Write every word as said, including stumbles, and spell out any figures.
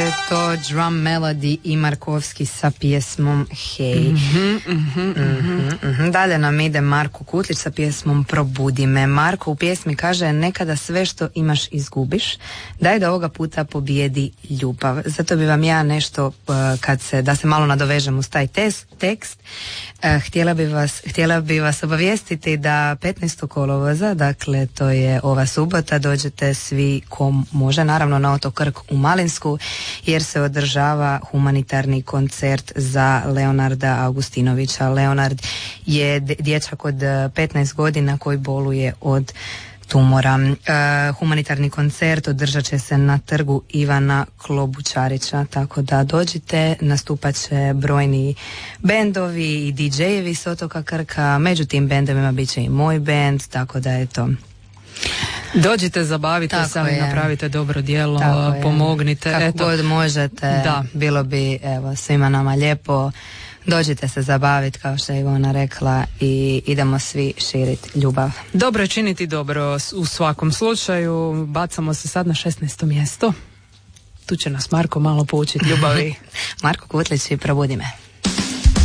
je to Drum Melody i Markovski sa pjesmom Hej. Mm-hmm, mm-hmm, mm-hmm. Mm-hmm. Dalje nam ide Marko Kutlić sa pjesmom Probudi me. Marko u pjesmi kaže: nekada sve što imaš izgubiš, daj da ovoga puta pobijedi ljubav. Zato bi vam ja nešto, kad se, da se malo nadovežem uz taj tes, tekst, htjela bi vas, htjela bi vas obavijestiti da petnaestog kolovoza, dakle to je ova subota, dođete svi kom može, naravno na otok Krk u Malinsku, jer se održava humanitarni koncert za Leonarda Augustinovića. Leonard je dječak od petnaest godina koji boluje od tumora. E, humanitarni koncert održat će se na trgu Ivana Klobučarića, tako da dođite, nastupat će brojni bendovi i di džejevi s otoka Krka, među tim bendovima bit će i moj bend, tako da je to. Dođite, zabavite se, napravite dobro djelo, tako pomognite. Kako eto. god možete, da. Bilo bi evo, svima nama lijepo. Dođite se zabaviti, kao što je Ivona rekla, i idemo svi širiti ljubav. Dobro je činiti dobro u svakom slučaju. Bacamo se sad na šesnaesto mjesto. Tu će nas Marko malo poučiti ljubavi. Marko Kutlić i Probudi me.